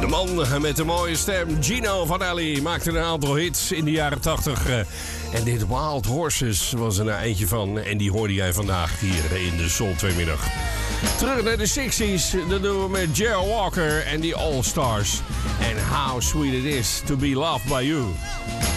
man met de mooie stem, Gino Vanelli, maakte een aantal hits in de jaren 80. En dit Wild Horses was er een eindje van. En die hoorde jij vandaag hier in de Soul 2 middag. Terug naar de 60s. Dat doen we met Gerald Walker en die All Stars. En How Sweet It Is To Be Loved By You.